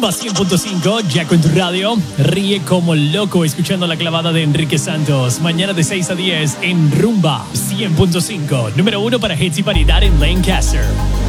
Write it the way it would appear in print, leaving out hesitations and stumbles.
Rumba 100.5, ya con tu radio. Ríe como loco escuchando la clavada de Enrique Santos. Mañana de 6 a 10 en Rumba 100.5. Número 1 para hits y paridad en Lancaster.